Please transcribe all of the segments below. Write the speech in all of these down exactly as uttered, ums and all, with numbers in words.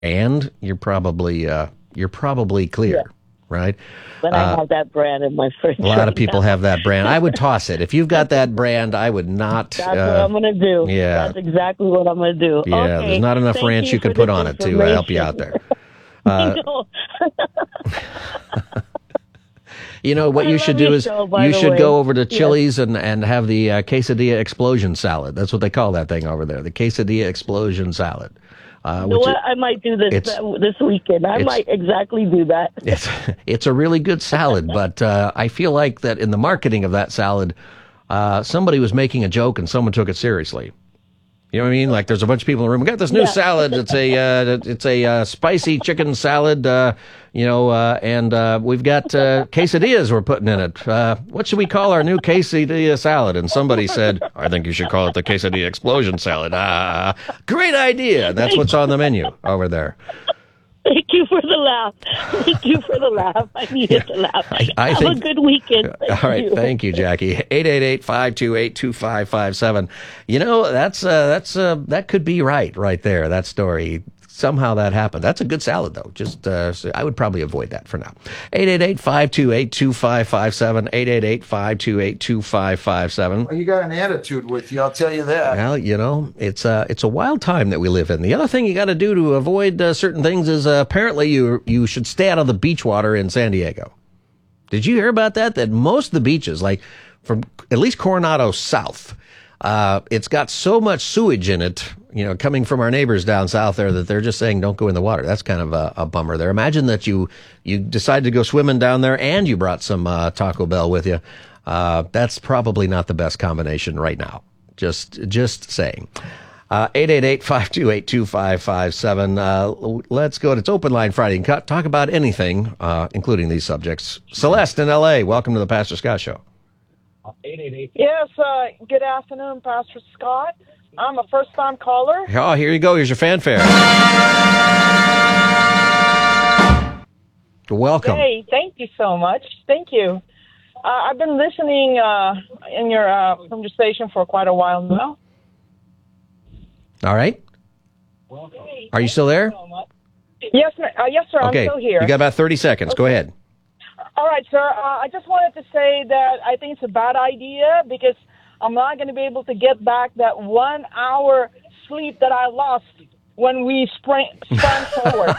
and you're probably uh, you're probably clear, Yeah. right? But I have that brand in my fridge. A lot right of people now. have that brand. I would toss it. If you've got that brand, I would not. That's uh, what I'm going to do. Yeah. That's exactly what I'm going to do. Yeah, Okay. there's not enough Thank ranch you, you can for put this on it to uh, help you out there. I know. You know what I you love should do your is show, by you the should way. go over to Yes. Chili's and, and have the uh, quesadilla explosion salad. That's what they call that thing over there, the quesadilla explosion salad. Uh, You know which what? I might do this it's- uh, this weekend. I it's- might exactly do that. It's it's a really good salad, but uh, I feel like that in the marketing of that salad, uh, somebody was making a joke and someone took it seriously. You know what I mean? Like there's a bunch of people in the room. We got this new Yeah. salad. It's a uh, it's a uh, spicy chicken salad. Uh, you know, uh, and uh, we've got uh, quesadillas we're putting in it. Uh, what should we call our new quesadilla salad? And somebody said, I think you should call it the quesadilla explosion salad. Ah, great idea. That's what's on the menu over there. Thank you for the laugh. Thank you for the laugh. I needed the laugh. I- I Have think- a good weekend. Thank All right, you. thank you, Jackie. eight eight eight, five two eight, two five five seven. You know, that's uh, that's uh, that could be right, right there. That story. Somehow that happened. That's a good salad, though. Just uh, so I would probably avoid that for now. eight eight eight, five two eight, two five five seven. eight eight eight, five two eight, two five five seven. Well, you got an attitude with you, I'll tell you that. Well, you know, it's uh, it's a wild time that we live in. The other thing you got to do to avoid uh, certain things is uh, apparently you you should stay out of the beach water in San Diego. Did you hear about that? That most of the beaches, like from at least Coronado south, uh, it's got so much sewage in it, you know, coming from our neighbors down south there, that they're just saying don't go in the water. That's kind of a, a bummer there. Imagine that you you decided to go swimming down there and you brought some uh, Taco Bell with you. Uh, that's probably not the best combination right now. Just just saying. Uh, eight eight eight, five two eight, two five five seven. Uh, let's go. It's Open Line Friday. You can talk about anything, uh, including these subjects. Celeste in L A, welcome to the Pastor Scott Show. Yes, uh, good afternoon, Pastor Scott. I'm a first-time caller. Oh, here you go. Here's your fanfare. Welcome. Hey, thank you so much. Thank you. Uh, I've been listening uh, in your uh, from your station for quite a while now. All right. Are you still there? Yes, ma- uh, yes, sir. Okay. I'm still here. You got about thirty seconds. Go ahead. All right, sir. Uh, I just wanted to say that I think it's a bad idea because I'm not going to be able to get back that one hour sleep that I lost when we sprang, sprang forward.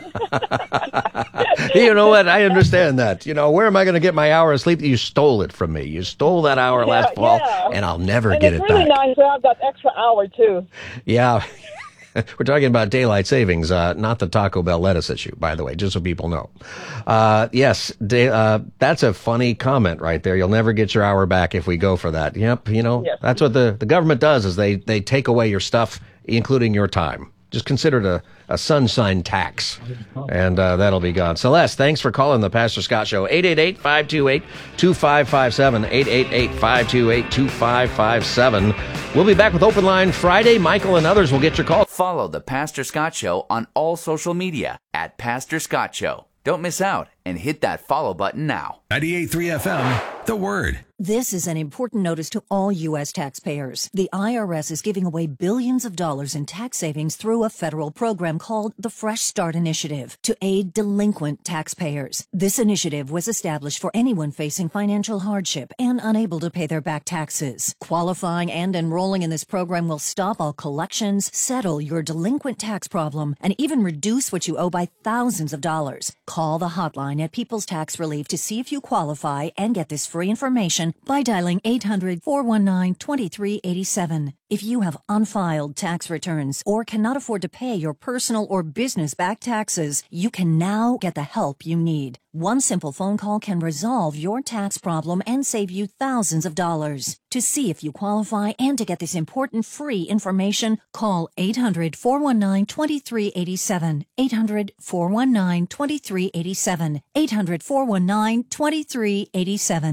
You know what? I understand that. You know, where am I going to get my hour of sleep? You stole it from me. You stole that hour Yeah, last fall, yeah. and I'll never And get it's it really back. nice to have that extra hour, too. Yeah. We're talking about daylight savings, uh, not the Taco Bell lettuce issue, by the way, just so people know. Uh, yes, day, uh, that's a funny comment right there. You'll never get your hour back if we go for that. Yep, you know, Yes. that's what the, the government does is they, they take away your stuff, including your time. Just consider it a, a sunshine tax, and uh, that'll be gone. Celeste, thanks for calling the Pastor Scott Show. eight eight eight, five two eight, two five five seven, eight eight eight, five two eight, two five five seven. We'll be back with Open Line Friday. Michael and others will get your call. Follow the Pastor Scott Show on all social media at Pastor Scott Show. Don't miss out and hit that follow button now. ninety-eight point three F M, The Word. This is an important notice to all U S taxpayers. The I R S is giving away billions of dollars in tax savings through a federal program called the Fresh Start Initiative to aid delinquent taxpayers. This initiative was established for anyone facing financial hardship and unable to pay their back taxes. Qualifying and enrolling in this program will stop all collections, settle your delinquent tax problem, and even reduce what you owe by thousands of dollars. Call the hotline at People's Tax Relief to see if you qualify and get this free information by dialing eight hundred, four one nine, two three eight seven. If you have unfiled tax returns or cannot afford to pay your personal or business back taxes, you can now get the help you need. One simple phone call can resolve your tax problem and save you thousands of dollars. To see if you qualify and to get this important free information, call eight hundred, four one nine, two three eight seven. eight hundred, four one nine, two three eight seven. eight hundred, four one nine, two three eight seven.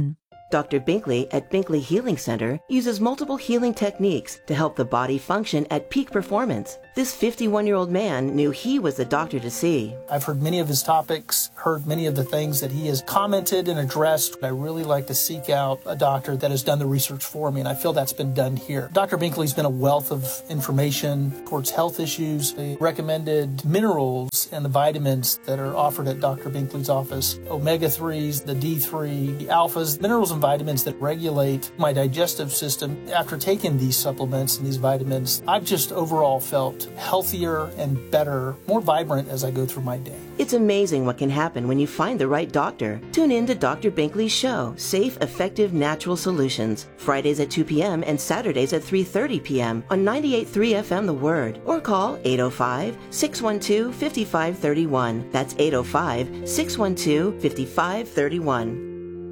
Doctor Binkley at Binkley Healing Center uses multiple healing techniques to help the body function at peak performance. This fifty-one-year-old man knew he was the doctor to see. I've heard many of his topics, heard many of the things that he has commented and addressed. I really like to seek out a doctor that has done the research for me, and I feel that's been done here. Doctor Binkley's been a wealth of information towards health issues. They recommended minerals and the vitamins that are offered at Doctor Binkley's office. omega threes, the D three, the alphas, minerals and vitamins that regulate my digestive system. After taking these supplements and these vitamins, I've just overall felt healthier and better, more vibrant as I go through my day. It's amazing what can happen when you find the right doctor. Tune in to Doctor Binkley's show, Safe, Effective, Natural Solutions, Fridays at two p.m. and Saturdays at three thirty p.m. on ninety-eight point three F M The Word, or call eight oh five, six one two, five five three one. That's eight oh five, six one two, five five three one.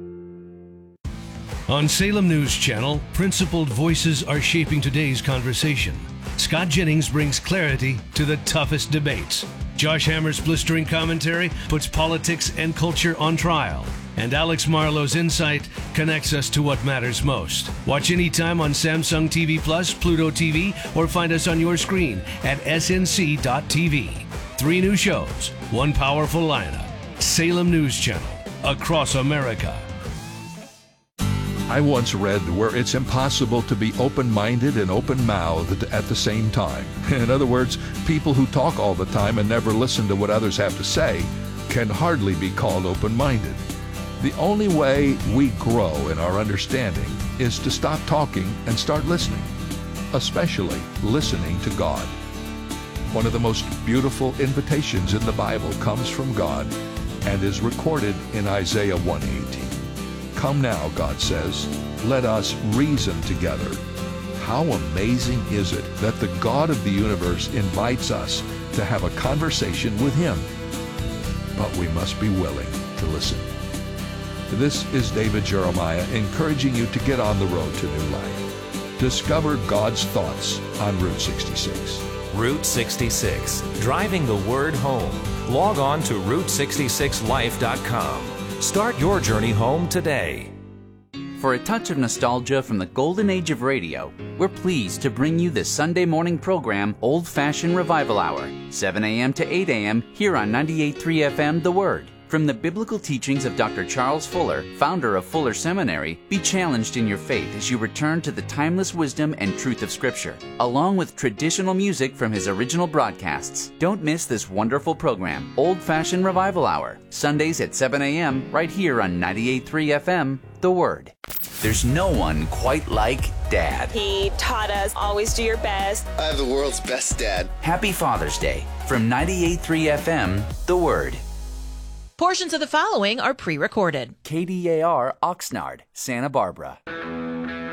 On Salem News Channel, principled voices are shaping today's conversation. Scott Jennings brings clarity to the toughest debates. Josh Hammer's blistering commentary puts politics and culture on trial. And Alex Marlowe's insight connects us to what matters most. Watch anytime on Samsung T V Plus, Pluto T V, or find us on your screen at S N C dot T V. Three new shows, one powerful lineup. Salem News Channel, across America. I once read where it's impossible to be open-minded and open-mouthed at the same time. In other words, people who talk all the time and never listen to what others have to say can hardly be called open-minded. The only way we grow in our understanding is to stop talking and start listening, especially listening to God. One of the most beautiful invitations in the Bible comes from God and is recorded in Isaiah one eighteen. Come now, God says, let us reason together. How amazing is it that the God of the universe invites us to have a conversation with Him? But we must be willing to listen. This is David Jeremiah encouraging you to get on the road to new life. Discover God's thoughts on Route sixty-six. Route sixty-six, driving the word home. Log on to route sixty-six life dot com. Start your journey home today. For a touch of nostalgia from the golden age of radio, we're pleased to bring you the Sunday morning program Old Fashioned Revival Hour, seven a.m. to eight a.m. here on ninety-eight point three F M The Word. From the biblical teachings of Doctor Charles Fuller, founder of Fuller Seminary, be challenged in your faith as you return to the timeless wisdom and truth of Scripture, along with traditional music from his original broadcasts. Don't miss this wonderful program, Old Fashioned Revival Hour, Sundays at seven a.m. right here on ninety-eight point three F M The Word. There's no one quite like Dad. He taught us always do your best. I have the world's best dad. Happy Father's Day from ninety-eight point three F M The Word. Portions of the following are pre-recorded. K D A R Oxnard, Santa Barbara.